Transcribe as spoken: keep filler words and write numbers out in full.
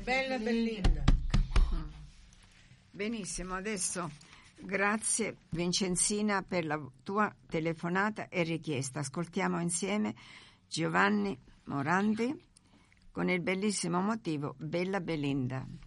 Bella Belinda. Benissimo, adesso grazie Vincenzina per la tua telefonata e richiesta. Ascoltiamo insieme Giovanni Morandi con il bellissimo motivo Bella Belinda.